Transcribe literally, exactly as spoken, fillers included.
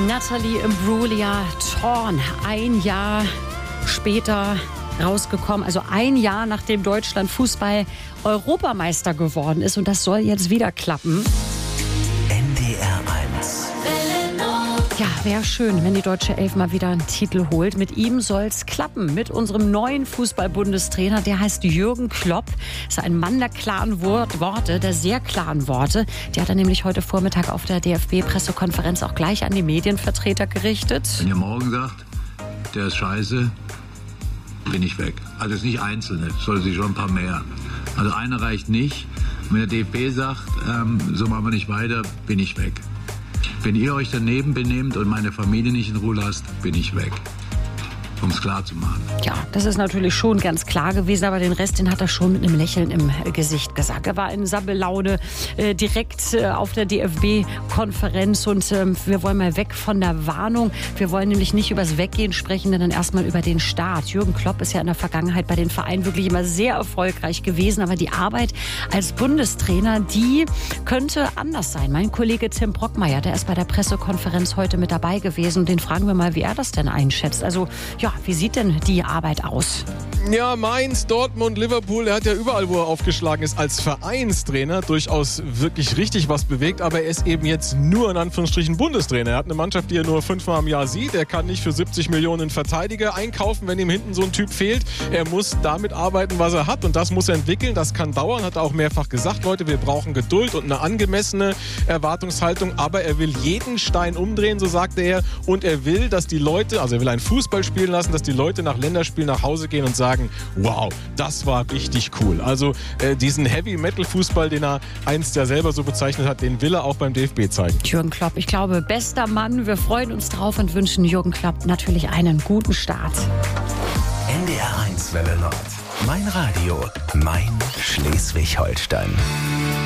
Natalie Imbruglia, Torn, ein Jahr später rausgekommen, also ein Jahr nachdem Deutschland Fußball-Europameister geworden ist, und das soll jetzt wieder klappen. N D R eins. Ja, wäre schön, wenn die deutsche Elf mal wieder einen Titel holt. Mit ihm soll's klappen, mit unserem neuen Fußball-Bundestrainer. Der heißt Jürgen Klopp. Ist ein Mann der klaren Wort, Worte, der sehr klaren Worte. Der hat er nämlich heute Vormittag auf der D F B-Pressekonferenz auch gleich an die Medienvertreter gerichtet. Wenn ihr morgen sagt, der ist scheiße, bin ich weg. Also es ist nicht Einzelne, es soll sich schon ein paar mehr. Also einer reicht nicht. Wenn der D F B sagt, ähm, so machen wir nicht weiter, bin ich weg. Wenn ihr euch daneben benehmt und meine Familie nicht in Ruhe lasst, bin ich weg. Um es klar zu machen. Ja, das ist natürlich schon ganz klar gewesen, aber den Rest, den hat er schon mit einem Lächeln im Gesicht gesagt. Er war in Sabbelaune äh, direkt äh, auf der D F B-Konferenz, und äh, wir wollen mal weg von der Warnung. Wir wollen nämlich nicht übers Weggehen sprechen, sondern erstmal über den Start. Jürgen Klopp ist ja in der Vergangenheit bei den Vereinen wirklich immer sehr erfolgreich gewesen, aber die Arbeit als Bundestrainer, die könnte anders sein. Mein Kollege Tim Brockmeier, der ist bei der Pressekonferenz heute mit dabei gewesen, und den fragen wir mal, wie er das denn einschätzt. Also, ja, wie sieht denn die Arbeit aus? Ja, Mainz, Dortmund, Liverpool, er hat ja überall, wo er aufgeschlagen ist, als Vereinstrainer durchaus wirklich richtig was bewegt, aber er ist eben jetzt nur in Anführungsstrichen Bundestrainer. Er hat eine Mannschaft, die er nur fünfmal im Jahr sieht. Er kann nicht für siebzig Millionen Verteidiger einkaufen, wenn ihm hinten so ein Typ fehlt. Er muss damit arbeiten, was er hat, und das muss er entwickeln. Das kann dauern, hat er auch mehrfach gesagt. Leute, wir brauchen Geduld und eine angemessene Erwartungshaltung, aber er will jeden Stein umdrehen, so sagte er, und er will, dass die Leute, also er will einen Fußball spielen lassen, dass die Leute nach Länderspielen nach Hause gehen und sagen, wow, das war richtig cool. Also äh, diesen Heavy-Metal-Fußball, den er einst ja selber so bezeichnet hat, den will er auch beim D F B zeigen. Jürgen Klopp, ich glaube, bester Mann. Wir freuen uns drauf und wünschen Jürgen Klopp natürlich einen guten Start. N D R eins Welle Nord. Mein Radio, mein Schleswig-Holstein.